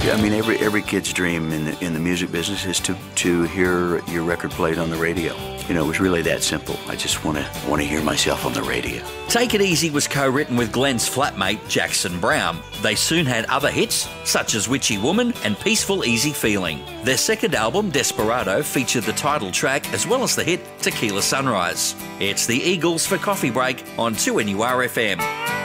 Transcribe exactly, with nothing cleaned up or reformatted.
Yeah, I mean, every every kid's dream in the, in the music business is to, to hear your record played on the radio. You know, it was really that simple. I just want to want to hear myself on the radio. Take It Easy was co-written with Glenn's flatmate, Jackson Brown. They soon had other hits, such as Witchy Woman and Peaceful Easy Feeling. Their second album, Desperado, featured the title track as well as the hit Tequila Sunrise. It's the Eagles for Coffee Break on two N U R F M.